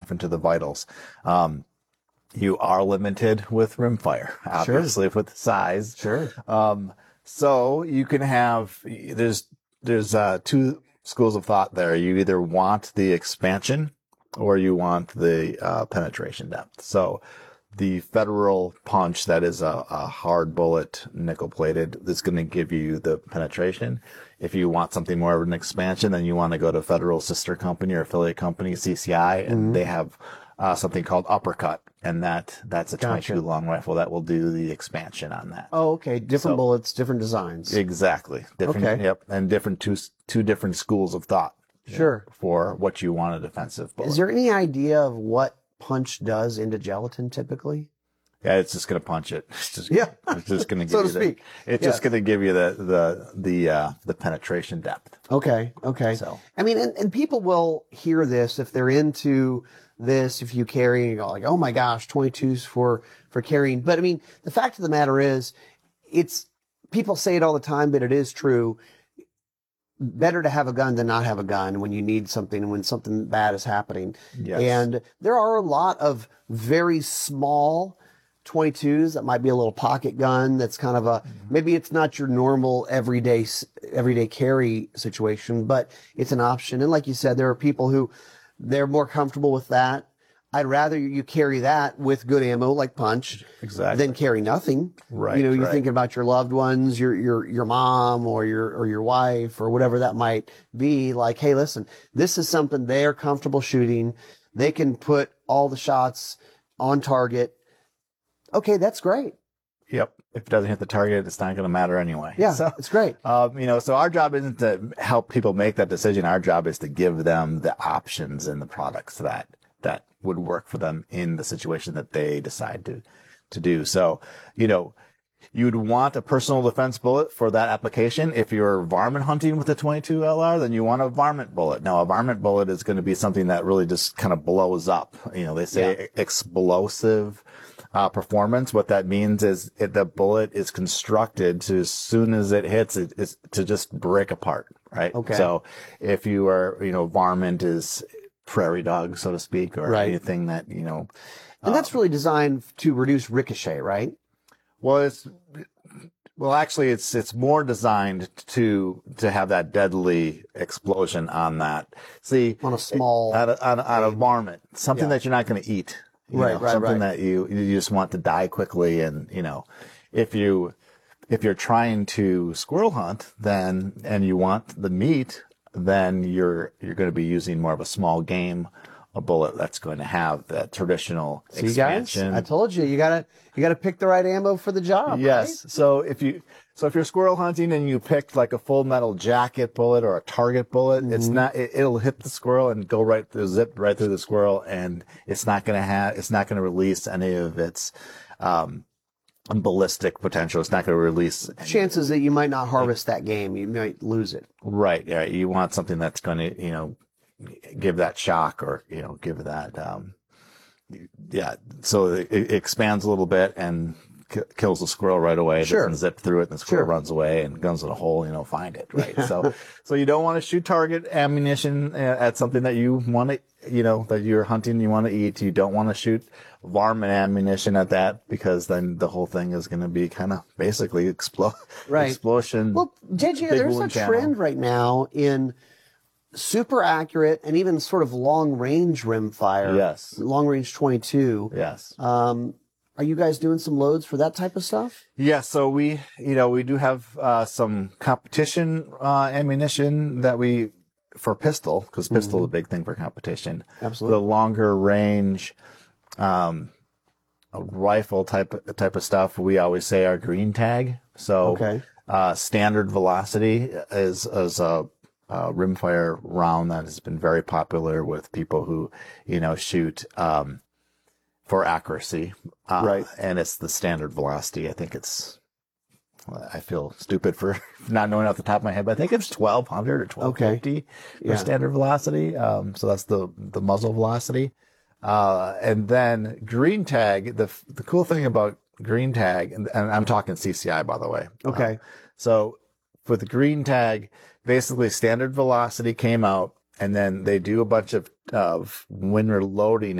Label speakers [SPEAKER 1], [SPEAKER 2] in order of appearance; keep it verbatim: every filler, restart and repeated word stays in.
[SPEAKER 1] off into the vitals. Um, you are limited with rimfire, obviously, sure. with the size.
[SPEAKER 2] Sure.
[SPEAKER 1] Um, so you can have, there's, there's, uh, two schools of thought there. You either want the expansion or you want the, uh, penetration depth. So the Federal Punch, that is a, a hard bullet, nickel plated, that's going to give you the penetration. If you want something more of an expansion, then you want to go to Federal sister company or affiliate company, C C I, and mm-hmm. they have, uh, something called Uppercut. And that, that's a
[SPEAKER 2] Gotcha.
[SPEAKER 1] twenty-two long rifle that will do the expansion on that.
[SPEAKER 2] Oh, okay. Different
[SPEAKER 1] So-
[SPEAKER 2] bullets, different designs.
[SPEAKER 1] Exactly. Different,
[SPEAKER 2] Okay.
[SPEAKER 1] Yep. And different two, two different schools of thought. you know,
[SPEAKER 2] Sure.
[SPEAKER 1] For what you want a defensive bullet.
[SPEAKER 2] Is there any idea of what Punch does into gelatin typically?
[SPEAKER 1] Yeah, it's just going to punch it. It's just,
[SPEAKER 2] Yeah.
[SPEAKER 1] It's just going to give
[SPEAKER 2] So to
[SPEAKER 1] you the,
[SPEAKER 2] speak.
[SPEAKER 1] it's
[SPEAKER 2] Yeah.
[SPEAKER 1] just going to give you the, the, the, uh, the penetration depth.
[SPEAKER 2] Okay. Okay.
[SPEAKER 1] So,
[SPEAKER 2] I mean, and, and people will hear this if they're into this, if you carry and you go like, oh my gosh, twenty-twos for, for carrying. But I mean, the fact of the matter is it's, people say it all the time, but it is true. Better to have a gun than not have a gun when you need something, when something bad is happening.
[SPEAKER 1] yes.
[SPEAKER 2] And there are a lot of very small twenty-twos that might be a little pocket gun. That's kind of a, maybe it's not your normal everyday, everyday carry situation, but it's an option. And like you said, there are people who they're more comfortable with that. I'd rather you carry that with good ammo like Punch
[SPEAKER 1] Exactly.
[SPEAKER 2] than carry nothing.
[SPEAKER 1] Right,
[SPEAKER 2] You know, you're
[SPEAKER 1] right.
[SPEAKER 2] thinking about your loved ones, your, your, your mom or your, or your wife or whatever that might be. Like, hey, listen, this is something they're comfortable shooting. They can put all the shots on target. Okay, that's great.
[SPEAKER 1] Yep. If it doesn't hit the target, it's not going to matter anyway.
[SPEAKER 2] Yeah,
[SPEAKER 1] So,
[SPEAKER 2] it's great.
[SPEAKER 1] um, you know, so our job isn't to help people make that decision. Our job is to give them the options and the products that, that would work for them in the situation that they decide to, to do. So, you know, you'd want a personal defense bullet for that application. If you're varmint hunting with a twenty-two L R, then you want a varmint bullet. Now, a varmint bullet is going to be something that really just kind of blows up. You know, they say
[SPEAKER 2] Yeah.
[SPEAKER 1] explosive uh, performance. What that means is it, the bullet is constructed to, as soon as it hits, it is to just break apart, right?
[SPEAKER 2] Okay.
[SPEAKER 1] So if you are, you know, varmint is prairie dog, so to speak, or
[SPEAKER 2] Right.
[SPEAKER 1] anything that, you know,
[SPEAKER 2] And that's really designed to reduce ricochet, right?
[SPEAKER 1] well, it's, well, actually, it's, it's more designed to, to have that deadly explosion on that. See,
[SPEAKER 2] On a small.
[SPEAKER 1] on a, on a, on a varmint, something
[SPEAKER 2] Yeah.
[SPEAKER 1] that you're not going to eat. you
[SPEAKER 2] Right,
[SPEAKER 1] know,
[SPEAKER 2] right,
[SPEAKER 1] Something
[SPEAKER 2] right.
[SPEAKER 1] that you, you just want to die quickly. And, you know, if you, if you're trying to squirrel hunt, then, and you want the meat, then you're, you're going to be using more of a small game, a bullet that's going to have that traditional
[SPEAKER 2] See, guys,
[SPEAKER 1] expansion.
[SPEAKER 2] I told you, you gotta, you gotta pick the right ammo for the job.
[SPEAKER 1] Yes. So if you, so if you're squirrel hunting and you picked like a full metal jacket bullet or a target bullet, it's
[SPEAKER 2] Mm-hmm.
[SPEAKER 1] not, it, it'll hit the squirrel and go right through, zip right through the squirrel, and it's not going to have, it's not going to release any of its, um, ballistic potential. It's not going to release.
[SPEAKER 2] Right? Chances that you might not harvest that game, you might lose it.
[SPEAKER 1] Right. Yeah. You want something that's going to, you know, give that shock, or, you know, give that, um, yeah. So it, it expands a little bit and k- kills the squirrel right away. It
[SPEAKER 2] Sure.
[SPEAKER 1] doesn't zip through it, and the squirrel
[SPEAKER 2] Sure.
[SPEAKER 1] runs away and guns in a hole, you know, find it. Right. So, so you don't want to shoot target ammunition uh, at something that you want to, you know, that you're hunting, you want to eat. You don't want to shoot varmint ammunition at that, because then the whole thing is going to be kind of basically explode,
[SPEAKER 2] Right.
[SPEAKER 1] explosion.
[SPEAKER 2] Well, J J,
[SPEAKER 1] big
[SPEAKER 2] there's a
[SPEAKER 1] wound channel.
[SPEAKER 2] trend right now in super accurate and even sort of long range rimfire.
[SPEAKER 1] Yes.
[SPEAKER 2] Long range twenty-two.
[SPEAKER 1] Yes.
[SPEAKER 2] Um, are you guys doing some loads for that type of stuff?
[SPEAKER 1] Yeah, so we, you know, we do have uh, some competition uh, ammunition that we, for pistol, because pistol is a big thing for competition.
[SPEAKER 2] Absolutely.
[SPEAKER 1] The longer range um, rifle type type of stuff, we always say our green tag. So
[SPEAKER 2] Okay.
[SPEAKER 1] uh, standard velocity is is a, a rimfire round that has been very popular with people who, you know, shoot um, for accuracy. Uh,
[SPEAKER 2] Right.
[SPEAKER 1] And it's the standard velocity. I think it's, I feel stupid for not knowing off the top of my head, but I think it's twelve hundred or twelve fifty for
[SPEAKER 2] Yeah.
[SPEAKER 1] standard velocity. Um, so that's the, the muzzle velocity. Uh, and then green tag, the, the cool thing about green tag, and, and I'm talking C C I, by the way.
[SPEAKER 2] Okay.
[SPEAKER 1] Uh, so for the green tag, basically standard velocity came out, and then they do a bunch of, of when you're loading